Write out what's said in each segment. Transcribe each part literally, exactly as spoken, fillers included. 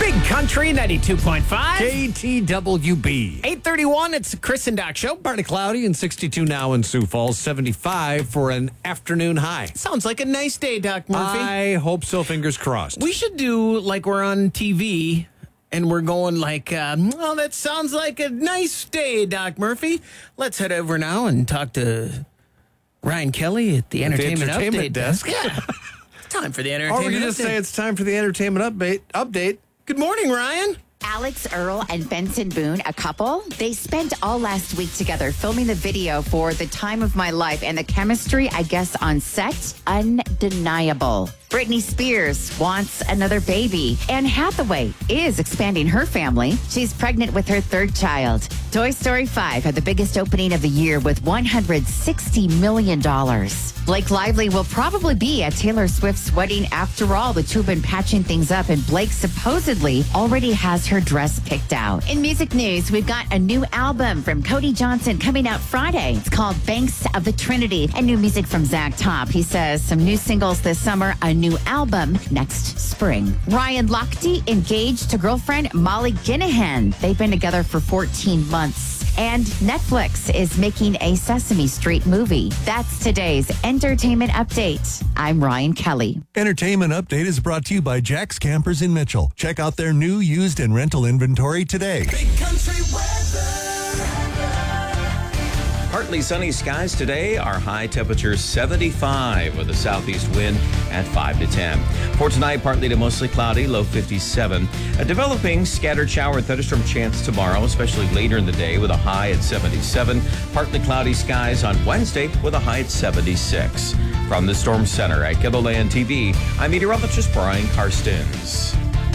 Big Country ninety-two point five. K T W B. eight thirty-one, it's the Chris and Doc Show. Partly cloudy and sixty-two now in Sioux Falls, seventy-five for an afternoon high. Sounds like a nice day, Doc Murphy. I hope so, fingers crossed. We should do like we're on T V and we're going like, uh, well, that sounds like a nice day, Doc Murphy. Let's head over now and talk to Ryan Kelly at the Entertainment, entertainment Update desk. Yeah. Time for the Or Entertainment we can just Update. say it's time for the entertainment update. Update. Good morning, Ryan. Alex Earl and Benson Boone, a couple, they spent all last week together filming the video for The Time of My Life, and the chemistry, I guess, on set, undeniable. Britney Spears wants another baby. Anne Hathaway is expanding her family. She's pregnant with her third child. Toy Story five had the biggest opening of the year with one hundred sixty million dollars. Blake Lively will probably be at Taylor Swift's wedding. After all, the two have been patching things up, and Blake supposedly already has her dress picked out. In music news, we've got a new album from Cody Johnson coming out Friday. It's called Banks of the Trinity, and new music from Zach Top. He says some new singles this summer, a new album next spring. Ryan Lochte engaged to girlfriend Molly Ginahan. They've been together for fourteen months. And Netflix is making a Sesame Street movie. That's today's Entertainment Update. I'm Ryan Kelly. Entertainment Update is brought to you by Jack's Campers in Mitchell. Check out their new, used, and rental inventory today. Big Country weather. Partly sunny skies today. Our high temperature seventy-five with a southeast wind at five to ten. For tonight, partly to mostly cloudy, low fifty-seven. A developing scattered shower and thunderstorm chance tomorrow, especially later in the day with a high at seventy-seven. Partly cloudy skies on Wednesday with a high at seventy-six. From the Storm Center at KELOLAND T V, I'm meteorologist Brian Karstens.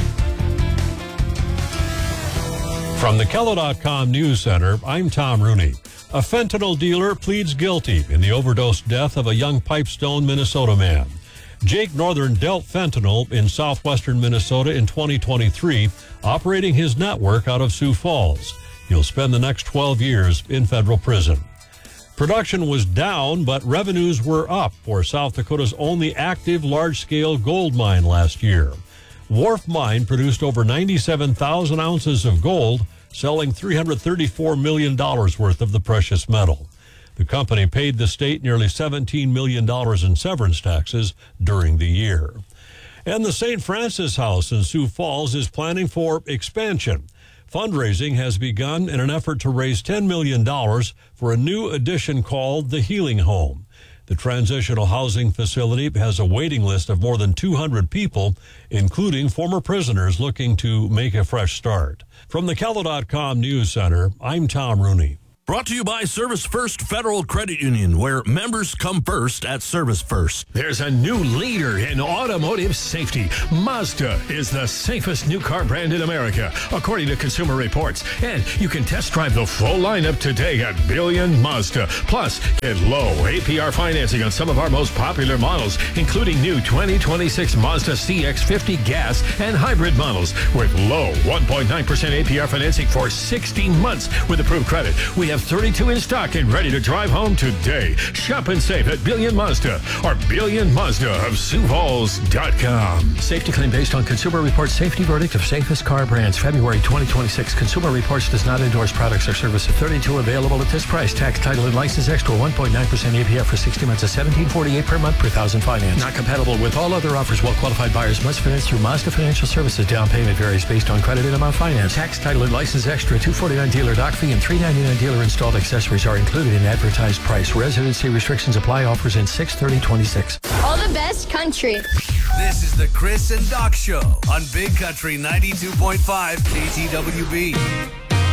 From the Kelo dot com News Center, I'm Tom Rooney. A fentanyl dealer pleads guilty in the overdose death of a young Pipestone, Minnesota man. Jake Northern dealt fentanyl in southwestern Minnesota in twenty twenty-three, operating his network out of Sioux Falls. He'll spend the next twelve years in federal prison. Production was down, but revenues were up for South Dakota's only active large-scale gold mine last year. Wharf Mine produced over ninety-seven thousand ounces of gold, selling three hundred thirty-four million dollars worth of the precious metal. The company paid the state nearly seventeen million dollars in severance taxes during the year. And the Saint Francis House in Sioux Falls is planning for expansion. Fundraising has begun in an effort to raise ten million dollars for a new addition called the Healing Home. The transitional housing facility has a waiting list of more than two hundred people, including former prisoners looking to make a fresh start. From the Kelo dot com News Center, I'm Tom Rooney. Brought to you by Service First Federal Credit Union, where members come first at Service First. There's a new leader in automotive safety. Mazda is the safest new car brand in America, according to Consumer Reports. And you can test drive the full lineup today at Billion Mazda. Plus, get low A P R financing on some of our most popular models, including new twenty twenty-six Mazda C X fifty gas and hybrid models with low one point nine percent A P R financing for sixteen months with approved credit. We have thirty-two in stock and ready to drive home today. Shop and save at Billion Mazda or Billion Mazda of Sioux Falls dot com. Safety claim based on Consumer Reports safety verdict of safest car brands, February twenty twenty-six. Consumer Reports does not endorse products or service of thirty-two available at this price. Tax, title, and license extra one point nine percent A P R for sixty months of seventeen forty-eight per month per thousand finance. Not compatible with all other offers. Well-qualified buyers must finance through Mazda Financial Services. Down payment varies based on credit and amount finance. Tax, title, and license extra two forty-nine dealer doc fee and three ninety-nine dealer installed accessories are included in advertised price. Residency restrictions apply. Offers in six thirty twenty-six. All the best country. This is the Chris and Doc Show on Big Country ninety-two point five K T W B.